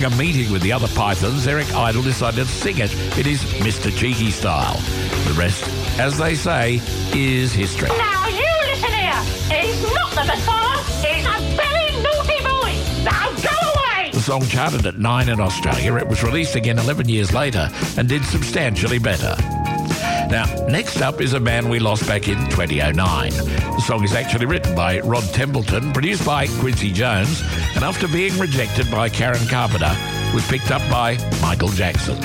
A meeting with the other Pythons, Eric Idle decided to sing it in his Mr. Cheeky style. The rest, as they say, is history. Now you listen here. He's not the Messiah. He's a very naughty boy. Now go away. The song charted at 9 in Australia. It was released again 11 years later and did substantially better. Now, next up is a band we lost back in 2009. The song is actually written by Rod Templeton, produced by Quincy Jones, and after being rejected by Karen Carpenter, was picked up by Michael Jackson.